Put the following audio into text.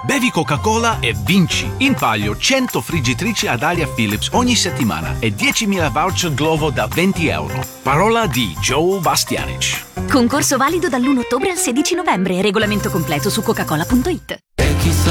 Bevi Coca-Cola e vinci. In palio 100 friggitrici ad aria Philips ogni settimana e 10.000 voucher Glovo da €20. Parola di Joe Bastianic. Concorso valido dall'1 ottobre al 16 novembre. Regolamento completo su coca-cola.it. E chissà